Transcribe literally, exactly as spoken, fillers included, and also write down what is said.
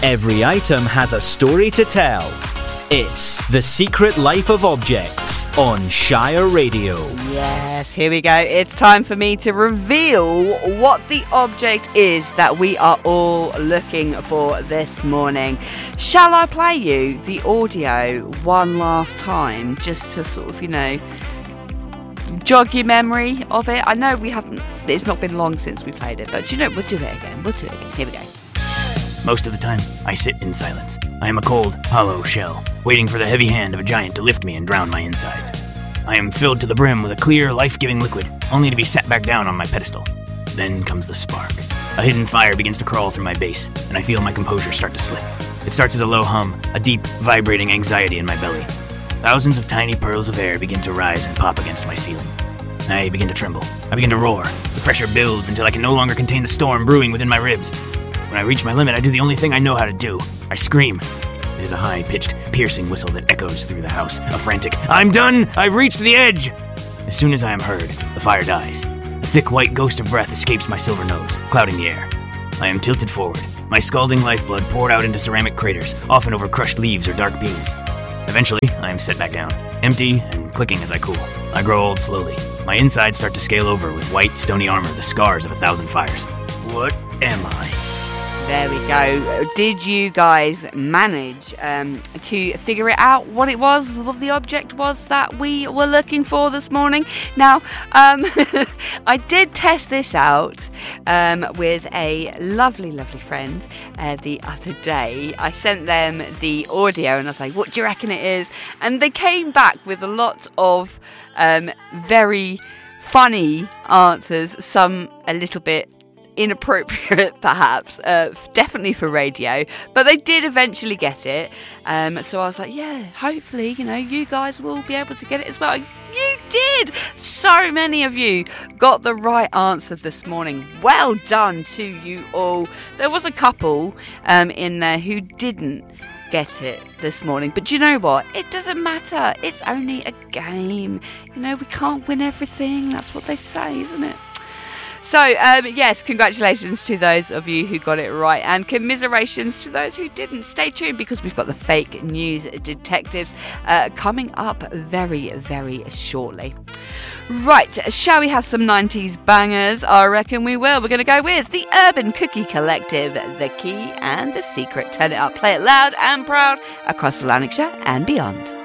Every item has a story to tell. It's The Secret Life of Objects on Shire Radio. Yes, here we go. It's time for me to reveal what the object is that we are all looking for this morning. Shall I play you the audio one last time, just to sort of, you know, jog your memory of it? I know we haven't, it's not been long since we played it, but do you know, we'll do it again. We'll do it again. Here we go. Most of the time, I sit in silence. I am a cold, hollow shell, waiting for the heavy hand of a giant to lift me and drown my insides. I am filled to the brim with a clear, life-giving liquid, only to be set back down on my pedestal. Then comes the spark. A hidden fire begins to crawl through my base, and I feel my composure start to slip. It starts as a low hum, a deep, vibrating anxiety in my belly. Thousands of tiny pearls of air begin to rise and pop against my ceiling. I begin to tremble. I begin to roar. The pressure builds until I can no longer contain the storm brewing within my ribs. When I reach my limit, I do the only thing I know how to do. I scream. It is a high-pitched, piercing whistle that echoes through the house. A frantic, "I'm done! I've reached the edge!" As soon as I am heard, the fire dies. A thick white ghost of breath escapes my silver nose, clouding the air. I am tilted forward, my scalding lifeblood poured out into ceramic craters, often over crushed leaves or dark beans. Eventually, I am set back down, empty and clicking as I cool. I grow old slowly. My insides start to scale over with white, stony armor, the scars of a thousand fires. What am I? There we go. Did you guys manage um, to figure it out, what it was, what the object was that we were looking for this morning? Now, um, I did test this out um, with a lovely, lovely friend uh, the other day. I sent them the audio and I was like, what do you reckon it is? And they came back with a lot of um, very funny answers, some a little bit inappropriate perhaps, uh, definitely for radio, but they did eventually get it, um, so I was like, yeah, hopefully, you know, you guys will be able to get it as well. You did! So many of you got the right answer this morning. Well done to you all. There was a couple um, in there who didn't get it this morning, but you know what, it doesn't matter, it's only a game, you know, we can't win everything, that's what they say, isn't it? So, um, yes, congratulations to those of you who got it right, and commiserations to those who didn't. Stay tuned, because we've got the fake news detectives uh, coming up very, very shortly. Right, shall we have some nineties bangers? I reckon we will. We're going to go with the Urban Cookie Collective, The Key and The Secret. Turn it up, play it loud and proud across Lanarkshire and beyond.